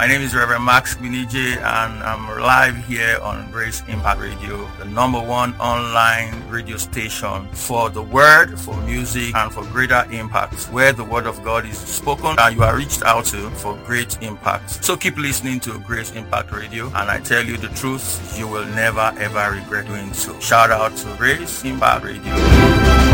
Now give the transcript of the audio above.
My name is Reverend Max Binije, and I'm live here on Grace Impact Radio, the #1 online radio station for the word, for music, and for greater impact, where the word of God is spoken and you are reached out to for great impact. So keep listening to Grace Impact Radio, and I tell you the truth, you will never ever regret doing so. Shout out to Grace Impact Radio.